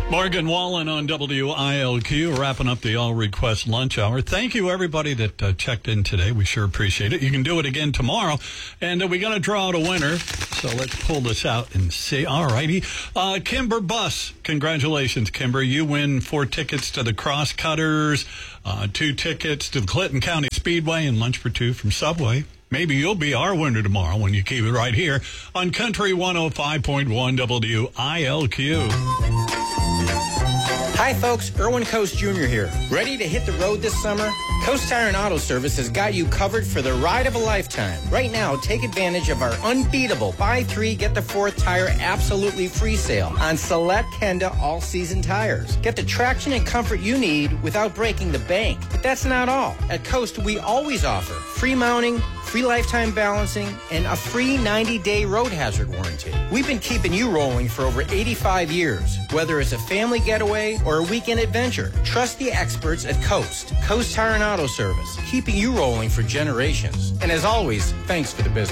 Morgan Wallen on WILQ, wrapping up the All Request Lunch Hour. Thank you, everybody that checked in today. We sure appreciate it. You can do it again tomorrow. And we're going to draw out a winner. So let's pull this out and see. All righty. Kimber Bus. Congratulations, Kimber. You win 4 tickets to the Crosscutters, 2 tickets to the Clinton County Speedway, and lunch for 2 from Subway. Maybe you'll be our winner tomorrow when you keep it right here on Country 105.1 WILQ. Hi, folks. Erwin Coast Jr. here. Ready to hit the road this summer? Coast Tire and Auto Service has got you covered for the ride of a lifetime. Right now, take advantage of our unbeatable buy 3, get the 4th tire absolutely free sale on select Kenda all-season tires. Get the traction and comfort you need without breaking the bank. But that's not all. At Coast, we always offer free mounting, free lifetime balancing, and a free 90-day road hazard warranty. We've been keeping you rolling for over 85 years. Whether it's a family getaway or a weekend adventure, trust the experts at Coast Tire and Auto Service, keeping you rolling for generations. And as always, thanks for the business.